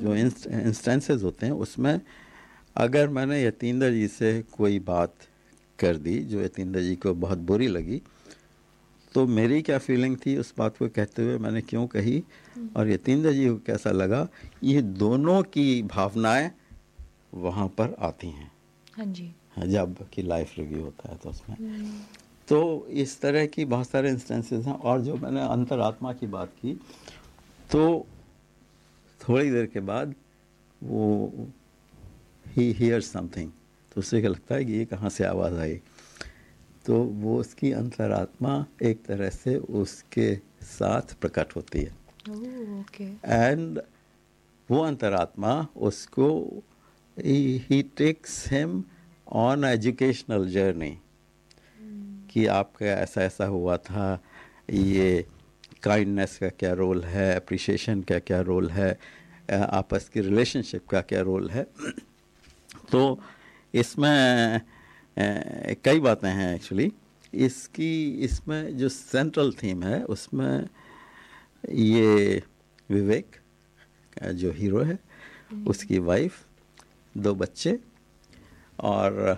जो इंस्टेंसेस होते हैं उसमें अगर मैंने यतींद्र जी से कोई बात कर दी जो यतींद्र जी को बहुत बुरी लगी, तो मेरी क्या फीलिंग थी उस बात को कहते हुए, मैंने क्यों कही और यतींद्र जी को कैसा लगा, ये दोनों की भावनाएं वहाँ पर आती हैं। हाँ जी। जब कि लाइफ रिव्यू होता है तो उसमें तो इस तरह की बहुत सारे इंस्टेंसेस हैं। और जो मैंने अंतरात्मा की बात की, तो थोड़ी देर के बाद वो ही हियर्स समथिंग, तो उसे क्या लगता है कि ये कहाँ से आवाज़ आई, तो वो उसकी अंतरात्मा एक तरह से उसके साथ प्रकट होती है। ओके। एंड वो अंतरात्मा उसको ही takes him on educational journey कि आपका ऐसा ऐसा हुआ था, ये काइंडनेस का क्या रोल है, अप्रिशिएशन का क्या रोल है, आपस की रिलेशनशिप का क्या रोल है। तो इसमें कई बातें हैं एक्चुअली। इसमें जो सेंट्रल थीम है उसमें ये विवेक जो हीरो है, उसकी वाइफ, 2 बच्चे और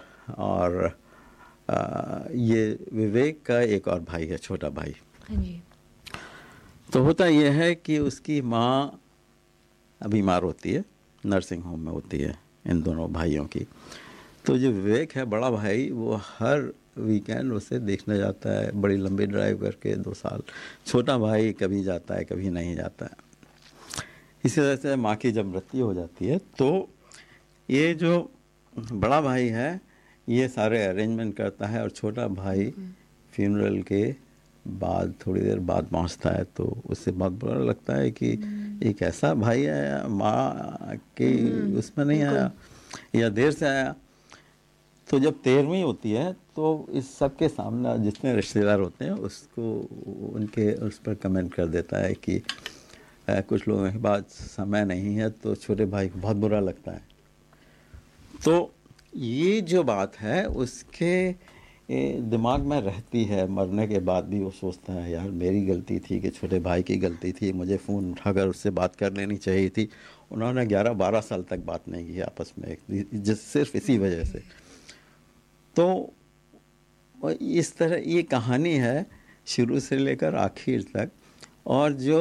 ये विवेक का एक और भाई है, छोटा भाई। हाँ जी। तो होता यह है कि उसकी माँ बीमार होती है, नर्सिंग होम में होती है इन दोनों भाइयों की। तो जो विवेक है बड़ा भाई, वो हर वीकेंड उसे देखने जाता है, बड़ी लंबी ड्राइव करके 2 साल। छोटा भाई कभी जाता है कभी नहीं जाता है। इसी तरह से माँ की जब मृत्यु हो जाती है तो ये जो बड़ा भाई है ये सारे अरेंजमेंट करता है और छोटा भाई फ्यूनरल के बाद थोड़ी देर बाद पहुंचता है। तो उससे बहुत बुरा लगता है कि एक ऐसा भाई है, माँ के उसमें नहीं आया या देर से आया। तो जब 13वीं होती है तो इस सब के सामने जितने रिश्तेदार होते हैं उसको उनके उस पर कमेंट कर देता है कि कुछ लोगों के पास समय नहीं है, तो छोटे भाई को बहुत बुरा लगता है। तो ये जो बात है उसके दिमाग में रहती है, मरने के बाद भी वो सोचता है यार मेरी गलती थी कि छोटे भाई की गलती थी, मुझे फ़ोन उठाकर उससे बात कर लेनी चाहिए थी। उन्होंने 11-12 साल तक बात नहीं की आपस में, सिर्फ इसी वजह से। तो इस तरह ये कहानी है शुरू से लेकर आखिर तक। और जो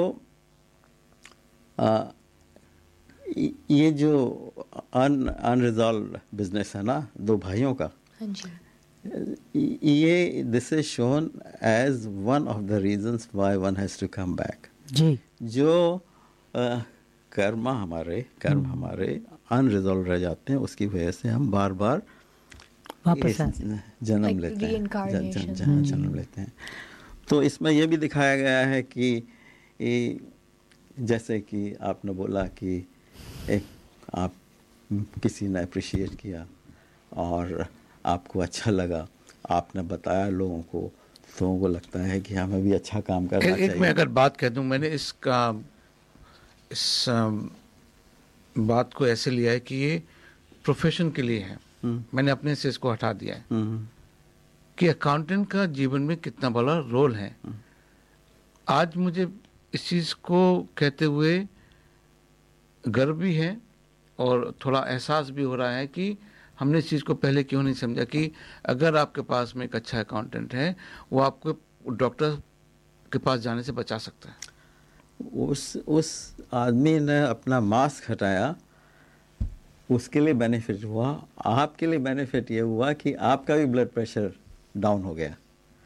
ये जो अनरिजॉल्व बिजनेस है ना 2 भाइयों का, हाँ जी। ये this is shown as one of the reasons why one has to come back जी। जो कर्म हमारे अनरिजॉल्व रह जाते हैं, उसकी वजह से हम बार बार वापस जन्म लेते हैं, जन्म लेते हैं। तो इसमें यह भी दिखाया गया है कि जैसे कि आपने बोला कि एक आप किसी ने अप्रिशिएट किया और आपको अच्छा लगा, आपने बताया लोगों को लगता है कि हमें भी अच्छा काम करना चाहिए। मैं अगर बात कह दूं, मैंने इस बात को ऐसे लिया है कि ये प्रोफेशन के लिए है। मैंने अपने से इसको हटा दिया है कि अकाउंटेंट का जीवन में कितना बड़ा रोल है। आज मुझे इस चीज़ को कहते हुए गर्व भी है और थोड़ा एहसास भी हो रहा है कि हमने इस चीज़ को पहले क्यों नहीं समझा कि अगर आपके पास में एक अच्छा अकाउंटेंट है, वो आपको डॉक्टर के पास जाने से बचा सकता है। उस आदमी ने अपना मास्क हटाया, उसके लिए बेनिफिट हुआ। आपके लिए बेनिफिट ये हुआ कि आपका भी ब्लड प्रेशर डाउन हो गया।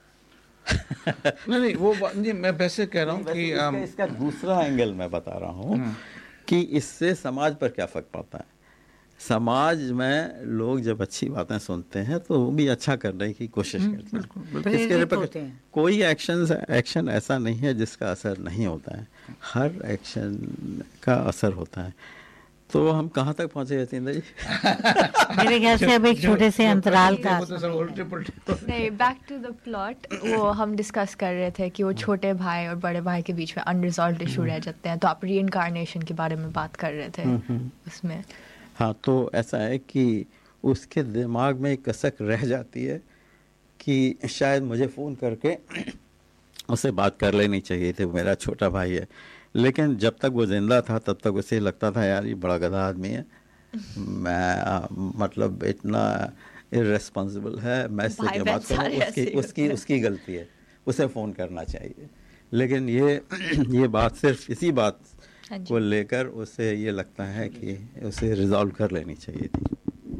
नहीं वो नहीं, मैं वैसे कह रहा हूँ कि इसका दूसरा एंगल मैं बता रहा हूँ कि इससे समाज पर क्या फर्क पड़ता है। समाज में लोग जब अच्छी बातें सुनते हैं तो वो भी अच्छा करने की कोशिश करते हैं। इसके लिए कोई एक्शन ऐसा नहीं है जिसका असर नहीं होता है, हर एक्शन का असर होता है। तो हम कहाँ तक पहुँचे यतींद्र जी? मेरे ख्याल से अब एक छोटे से अंतराल का नहीं, बैक टू द प्लॉट। वो हम डिस्कस कर रहे थे कि वो छोटे भाई और बड़े भाई के बीच में अनरिजॉल्व्ड इशू रह जाते हैं, तो आप रीइंकार्नेशन के बारे में बात कर रहे थे उसमें। हाँ, तो ऐसा है कि उसके दिमाग में एक कसक रह जाती है कि शायद मुझे फ़ोन करके उससे बात कर लेनी चाहिए थी, मेरा छोटा भाई है। लेकिन जब तक वो जिंदा था तब तक उसे लगता था यार ये बड़ा गधा आदमी है, मैं मतलब इतना इर्रेस्पॉन्सिबल है, मैं इससे भाई क्या बहन बात करूं, सारे ऐसे ही उसकी उसकी गलती है, उसे फ़ोन करना चाहिए। लेकिन ये बात सिर्फ इसी बात हाँ जी। को लेकर उसे ये लगता है कि उसे रिजॉल्व कर लेनी चाहिए थी।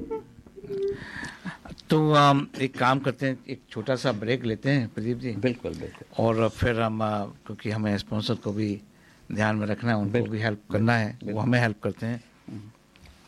तो एक काम करते हैं, एक छोटा सा ब्रेक लेते हैं प्रदीप जी, बिल्कुल बिल्कुल। और फिर हम क्योंकि हमें स्पॉन्सर को भी ध्यान में रखना है, उनको भी हेल्प करना है, वो हमें हेल्प करते हैं।